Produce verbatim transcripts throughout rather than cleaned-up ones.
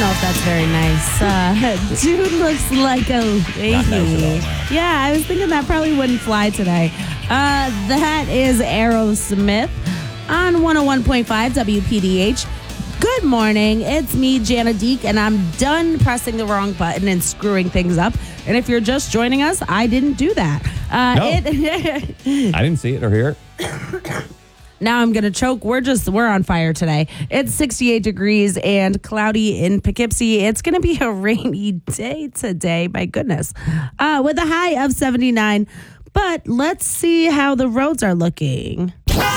know if that's very nice. Uh, dude looks like a lady. Not nice at all. Yeah, I was thinking that probably wouldn't fly today. Uh, that is Aerosmith on one oh one point five W P D H. Good morning. It's me, Jana Deek, and I'm done pressing the wrong button and screwing things up. And if you're just joining us, I didn't do that. Uh, No. it, I didn't see it or hear it. Now I'm going to choke. We're just, we're on fire today. It's sixty-eight degrees and cloudy in Poughkeepsie. It's going to be a rainy day today. My goodness. Uh, with a high of seventy-nine. But let's see how the roads are looking.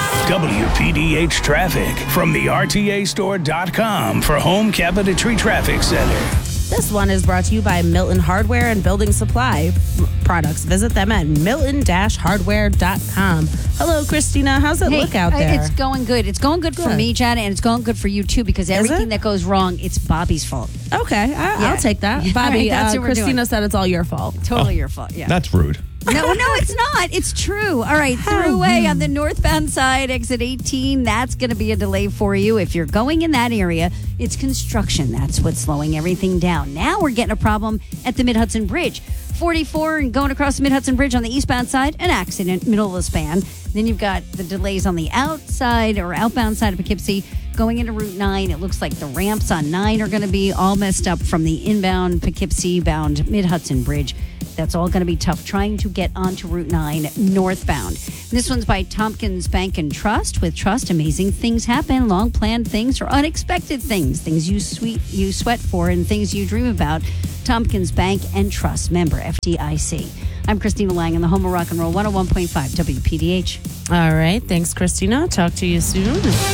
W P D H traffic from the R T A store dot com for Home Cabinetry Traffic Center. This one is brought to you by Milton Hardware and Building Supply Products. Visit them at milton dash hardware dot com. Hello, Christina. How's it Hey, look out uh, there? It's going good. It's going good, for Good. me, Jana, and it's going good for you, too, because everything it? that goes wrong, it's Bobby's fault. Okay, I, Yeah. I'll take that. All Bobby, right, that's uh, what we're Christina doing. said it's all your fault. Totally your fault, yeah. That's rude. No, no, it's not. It's true. All right, Thruway on the northbound side, exit eighteen. That's going to be a delay for you. If you're going in that area, it's construction. That's what's slowing everything down. Now we're getting a problem at the Mid-Hudson Bridge. forty-four and going across the Mid-Hudson Bridge on the eastbound side, an accident, middle of the span. Then you've got the delays on the outside or outbound side of Poughkeepsie. Going into Route nine, it looks like the ramps on nine are going to be all messed up from the inbound Poughkeepsie-bound Mid-Hudson Bridge. That's all going to be tough trying to get onto Route nine northbound. This one's by Tompkins Bank and Trust. With Trust, amazing things happen, long-planned things or unexpected things, things you sweet you sweat for and things you dream about. Tompkins Bank and Trust, member F D I C. I'm Christina Lang in the home of rock and roll, one oh one point five W P D H. All right. Thanks, Christina. Talk to you soon.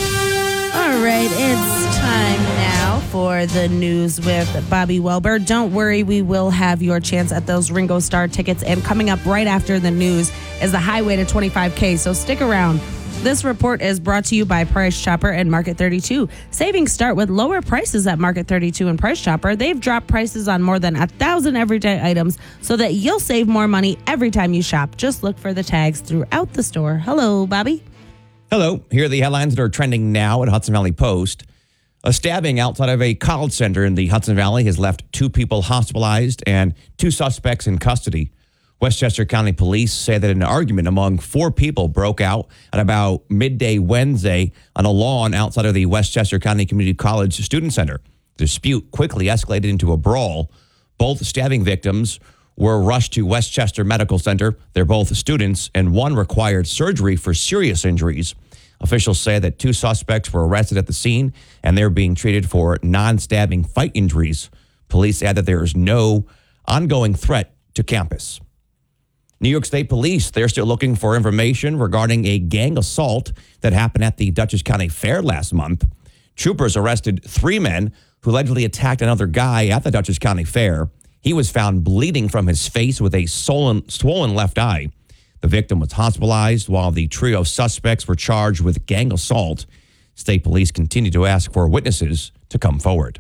All right. It's time now for the news with Bobby Welber. Don't worry. We will have your chance at those Ringo Starr tickets. And coming up right after the news is the highway to twenty-five K. So stick around. This report is brought to you by Price Chopper and Market thirty-two. Savings start with lower prices at Market thirty-two and Price Chopper. They've dropped prices on more than a thousand everyday items so that you'll save more money every time you shop. Just look for the tags throughout the store. Hello, Bobby. Hello. Here are the headlines that are trending now at Hudson Valley Post. A stabbing outside of a college center in the Hudson Valley has left two people hospitalized and two suspects in custody. Westchester County Police say that an argument among four people broke out at about midday Wednesday on a lawn outside of the Westchester County Community College Student Center. The dispute quickly escalated into a brawl. Both stabbing victims were rushed to Westchester Medical Center. They're both students, and one required surgery for serious injuries. Officials say that two suspects were arrested at the scene, and they're being treated for non-stabbing fight injuries. Police add that there is no ongoing threat to campus. New York State Police, they're still looking for information regarding a gang assault that happened at the Dutchess County Fair last month. Troopers arrested three men who allegedly attacked another guy at the Dutchess County Fair. He was found bleeding from his face with a swollen, swollen left eye. The victim was hospitalized while the trio of suspects were charged with gang assault. State Police continue to ask for witnesses to come forward.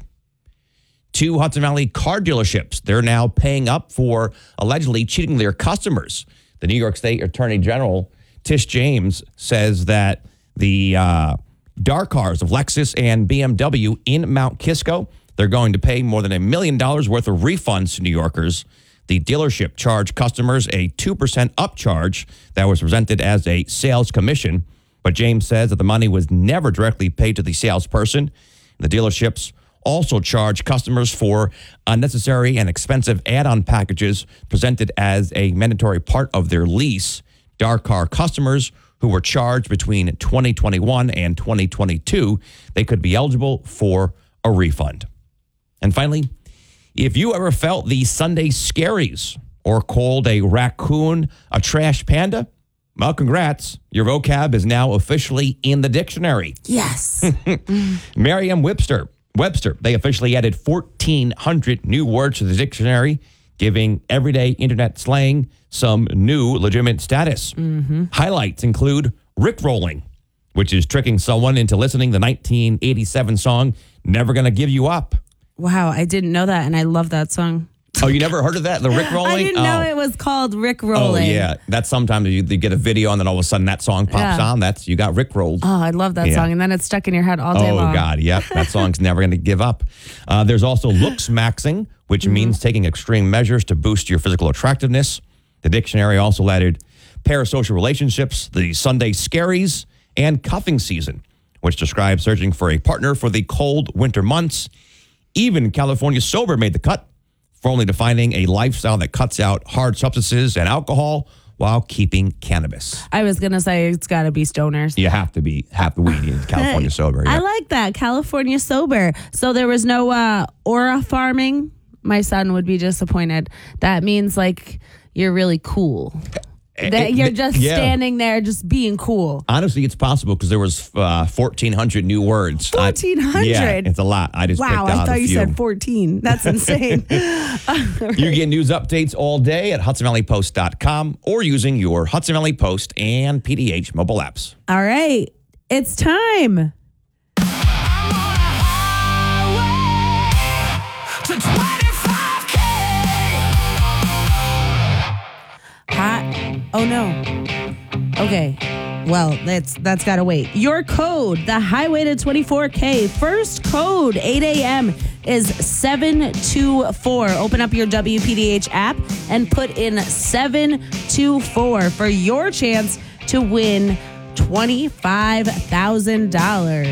Two Hudson Valley car dealerships, they're now paying up for allegedly cheating their customers. The New York State Attorney General, Tish James, says that the uh, dark cars of Lexus and B M W in Mount Kisco, they're going to pay more than a million dollars worth of refunds to New Yorkers. The dealership charged customers a two percent upcharge that was presented as a sales commission. But James says that the money was never directly paid to the salesperson. The dealerships also charge customers for unnecessary and expensive add-on packages presented as a mandatory part of their lease. Dark car customers who were charged between twenty twenty-one and twenty twenty-two, they could be eligible for a refund. And finally, if you ever felt the Sunday scaries or called a raccoon a trash panda, well, congrats. Your vocab is now officially in the dictionary. Yes. Merriam-Webster, Webster, they officially added fourteen hundred new words to the dictionary, giving everyday internet slang some new legitimate status. Mm-hmm. Highlights include rickrolling, which is tricking someone into listening to the nineteen eighty-seven song, Never Gonna Give You Up. Wow, I didn't know that, and I love that song. Oh, you never heard of that? The Rick rolling? I didn't oh. know it was called Rick Oh, rolling. yeah. That's sometimes you, you get a video and then all of a sudden that song pops Yeah. on. That's you got Rick rolled. Oh, I love that Yeah. song. And then it's stuck in your head all day Oh, long. God. Yep. That song's never going to give up. Uh, there's also looks maxing, which Mm-hmm. means taking extreme measures to boost your physical attractiveness. The dictionary also added parasocial relationships, the Sunday scaries, and cuffing season, which describes searching for a partner for the cold winter months. Even California Sober made the cut, formally defining a lifestyle that cuts out hard substances and alcohol while keeping cannabis. I was going to say it's got to be stoners. You have to be half the weed in California Sober. I yeah. like that. California sober. So there was no uh, aura farming. My son would be disappointed. That means like you're really cool. That you're just Yeah. standing there just being cool. Honestly, it's possible because there was uh, fourteen hundred new words. I- fourteen hundred? Yeah, it's a lot. I just Wow, picked out I a thought you few. said fourteen. That's insane. You get news updates all day at Hudson Valley Post dot com or using your Hudson Valley Post and P D H mobile apps. All right. It's time. Hot. Oh no. Okay. Well, that's that's got to wait. Your code, the highway to twenty-four K. First code, eight a.m. is seven two four. Open up your W P D H app and put in seven two four for your chance to win twenty-five thousand dollars.